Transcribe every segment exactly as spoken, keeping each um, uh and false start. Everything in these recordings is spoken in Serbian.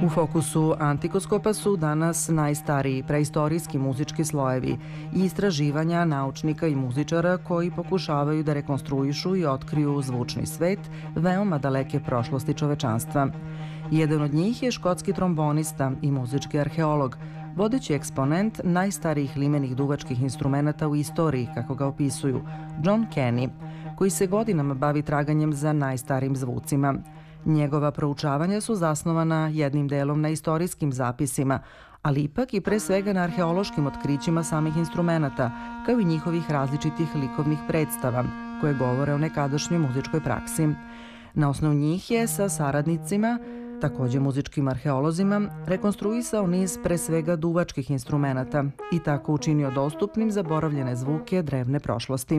U fokusu antikoskopa su danas najstariji preistorijski muzički slojevi i istraživanja naučnika i muzičara koji pokušavaju da rekonstruišu i otkriju zvučni svet veoma daleke prošlosti čovečanstva. Jedan od njih je škotski trombonista i muzički arheolog, vodeći eksponent najstarijih limenih duvačkih instrumenata u istoriji, kako ga opisuju, John Kenny, koji se godinama bavi traganjem za najstarijim zvucima. Njegova proučavanja su zasnovana jednim delom na istorijskim zapisima, ali ipak i pre svega na arheološkim otkrićima samih instrumenata, kao i njihovih različitih likovnih predstava, koje govore o nekadašnjoj muzičkoj praksi. Na osnovu njih je sa saradnicima, takođe muzičkim arheolozima, rekonstruisao niz pre svega duvačkih instrumenata i tako učinio dostupnim zaboravljene zvuke drevne prošlosti.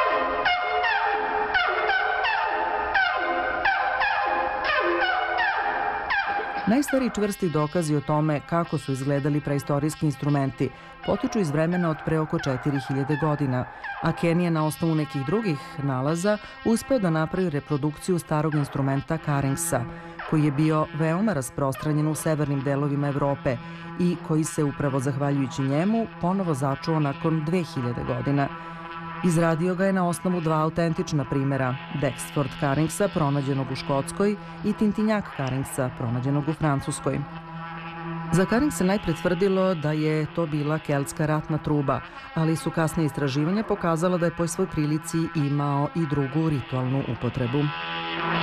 Najstariji čvrsti dokazi o tome kako su izgledali preistorijski instrumenti potiču iz vremena od pre oko četiri hiljade godina, a Kenny je na osnovu nekih drugih nalaza uspeo da napravi reprodukciju starog instrumenta karingsa, koji je bio veoma rasprostranjen u severnim delovima Evrope i koji se upravo zahvaljujući njemu ponovo začuo nakon dve hiljade godina. Izradio ga je na osnovu dva autentična primera, Dexford karingsa pronađenog u Škotskoj i Tintinjak karingsa pronađenog u Francuskoj. Za karing se najpre tvrdilo da je to bila keltska ratna truba, ali su kasnije istraživanja pokazala da je po svoj prilici imao i drugu ritualnu upotrebu.